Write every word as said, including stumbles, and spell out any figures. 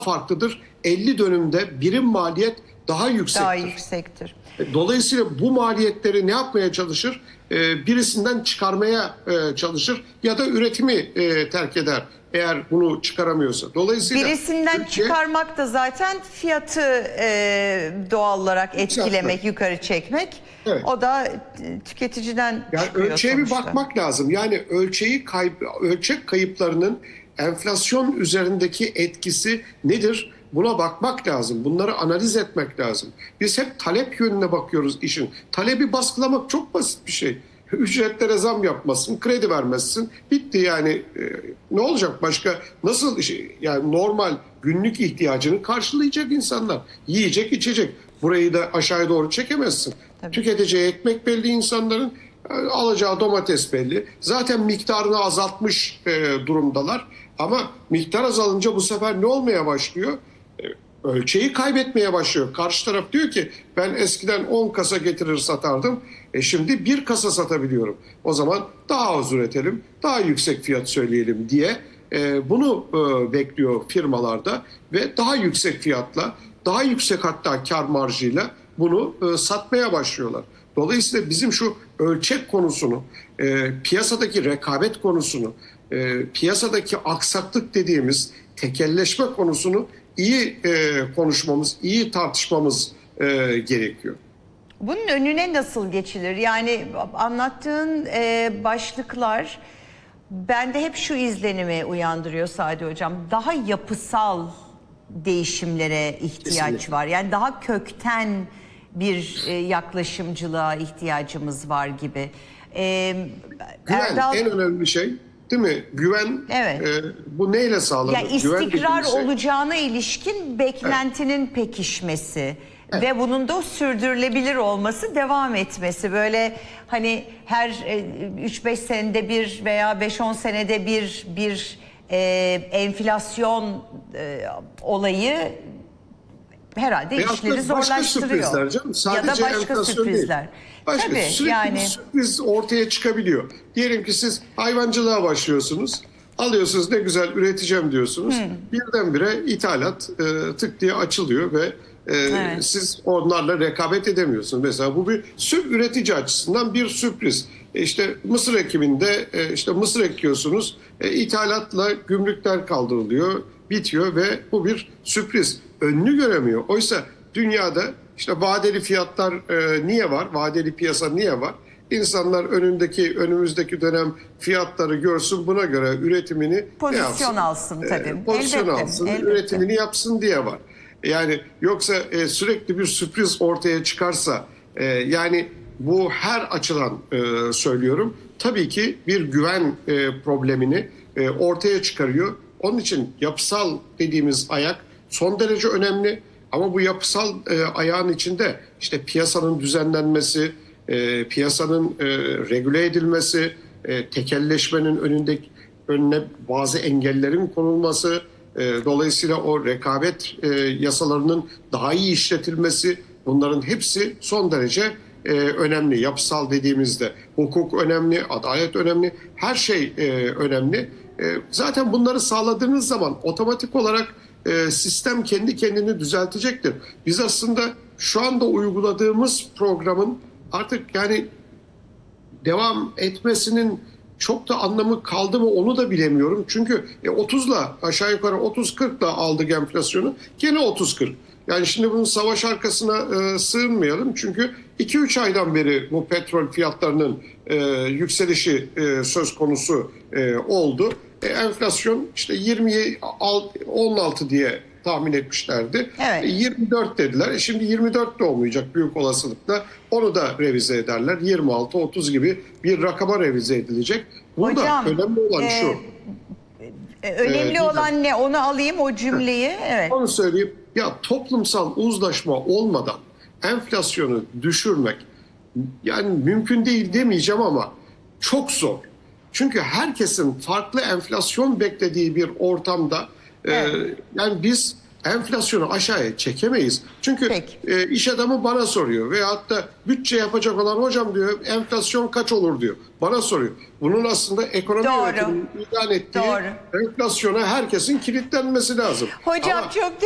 farklıdır. elli dönümde birim maliyet daha yüksektir. Daha yüksektir. Dolayısıyla bu maliyetleri ne yapmaya çalışır? Ee, birisinden çıkarmaya e, çalışır ya da üretimi e, terk eder eğer bunu çıkaramıyorsa. Dolayısıyla birisinden Türkiye, çıkarmak da zaten fiyatı e, doğal olarak etkilemek, zaten yukarı çekmek. Evet. O da tüketiciden yani çıkıyor ölçeğe sonuçta. bir bakmak lazım. Yani ölçeği kayıp, ölçek kayıplarının enflasyon üzerindeki etkisi nedir? Buna bakmak lazım. Bunları analiz etmek lazım. Biz hep talep yönüne bakıyoruz işin. Talebi baskılamak çok basit bir şey. Ücretlere zam yapmasın, kredi vermezsin. Bitti yani. E, ne olacak başka? Nasıl işi? Yani normal günlük ihtiyacını karşılayacak insanlar. Yiyecek, içecek. Burayı da aşağıya doğru çekemezsin. Tabii. Tüketeceği ekmek belli insanların. Alacağı domates belli. Zaten miktarını azaltmış e, durumdalar. Ama miktar azalınca bu sefer ne olmaya başlıyor? E, ölçeği kaybetmeye başlıyor. Karşı taraf diyor ki ben eskiden on kasa getirir satardım. E şimdi bir kasa satabiliyorum. O zaman daha az üretelim, daha yüksek fiyat söyleyelim diye e, bunu e, bekliyor firmalarda ve daha yüksek fiyatla, daha yüksek hatta kar marjıyla bunu e, satmaya başlıyorlar. Dolayısıyla bizim şu ölçek konusunu, e, piyasadaki rekabet konusunu, e, piyasadaki aksaklık dediğimiz tekelleşme konusunu iyi e, konuşmamız, iyi tartışmamız e, gerekiyor. Bunun önüne nasıl geçilir? Yani anlattığın e, başlıklar bende hep şu izlenimi uyandırıyor Sadi Hocam. Daha yapısal değişimlere ihtiyaç Kesinlikle. var. Yani daha kökten bir e, yaklaşımcılığa ihtiyacımız var gibi. E, Güven Erdal... en önemli şey. Değil mi? Güven evet. e, bu neyle sağlanır? Ya istikrar olacağına ilişkin beklentinin evet. pekişmesi evet. ve bunun da sürdürülebilir olması, devam etmesi. Böyle hani her üç beş senede bir veya beş on senede bir bir e, enflasyon e, olayı herhalde Veyahut işleri zorlaştırıyor. Canım. Sadece ya da başka sürprizler. Değil. Başka Tabii, sürekli yani... bir sürpriz ortaya çıkabiliyor. Diyelim ki siz hayvancılığa başlıyorsunuz. Alıyorsunuz ne güzel üreteceğim diyorsunuz. Hmm. Birdenbire ithalat e, tık diye açılıyor ve e, evet. siz onlarla rekabet edemiyorsunuz. Mesela bu bir üretici açısından bir sürpriz. E işte mısır ekiminde e, işte mısır ekiyorsunuz. E, ithalatla gümrükler kaldırılıyor, bitiyor ve bu bir sürpriz. Önünü göremiyor. Oysa dünyada işte vadeli fiyatlar e, niye var? Vadeli piyasa niye var? İnsanlar önündeki önümüzdeki dönem fiyatları görsün, buna göre üretimini pozisyon yapsın? alsın tabii. E, pozisyon elbette, alsın, elbette. üretimini yapsın diye var. Yani yoksa e, sürekli bir sürpriz ortaya çıkarsa e, yani bu her açıdan e, söylüyorum. Tabii ki bir güven e, problemini e, ortaya çıkarıyor. Onun için yapısal dediğimiz ayak son derece önemli. Ama bu yapısal e, ayağın içinde işte piyasanın düzenlenmesi, e, piyasanın e, regüle edilmesi, e, tekelleşmenin önünde önüne bazı engellerin konulması, e, dolayısıyla o rekabet e, yasalarının daha iyi işletilmesi, bunların hepsi son derece e, önemli. Yapısal dediğimizde hukuk önemli, adalet önemli, her şey e, önemli. E, zaten bunları sağladığınız zaman otomatik olarak E, sistem kendi kendini düzeltecektir. Biz aslında şu anda uyguladığımız programın artık yani devam etmesinin çok da anlamı kaldı mı onu da bilemiyorum. Çünkü e, otuzla aşağı yukarı otuz kırkla aldık enflasyonu. Gene otuz kırk. Yani şimdi bunun savaş arkasına e, sığınmayalım. Çünkü iki üç aydan beri bu petrol fiyatlarının e, yükselişi e, söz konusu e, oldu. E, enflasyon işte yirmi on altı diye tahmin etmişlerdi. Evet. E, yirmi dört dediler. E, şimdi yirmi dört de olmayacak büyük olasılıkla. Onu da revize ederler. yirmi altı otuz gibi bir rakama revize edilecek. Burada Hocam, önemli olan e, şu. E, önemli e, olan ne? Onu alayım o cümleyi. Evet. Onu söyleyeyim. Ya toplumsal uzlaşma olmadan enflasyonu düşürmek yani mümkün değil demeyeceğim ama çok zor. Çünkü herkesin farklı enflasyon beklediği bir ortamda evet. e, yani biz enflasyonu aşağıya çekemeyiz. Çünkü Peki. e, iş adamı bana soruyor veyahut da bütçe yapacak olan hocam diyor enflasyon kaç olur diyor. Bana soruyor. Bunun aslında ekonomi Doğru. yönetiminin ilan ettiği Doğru. enflasyona herkesin kilitlenmesi lazım. Hocam Ama çok